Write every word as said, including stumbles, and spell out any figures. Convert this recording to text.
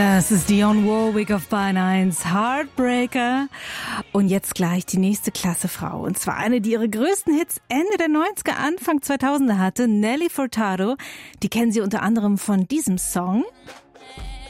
Das ist Dionne Warwick auf Bahn eins, Heartbreaker. Und jetzt gleich die nächste klasse Frau. Und zwar eine, die ihre größten Hits Ende der neunziger, Anfang zweitausender hatte, Nelly Furtado. Die kennen Sie unter anderem von diesem Song.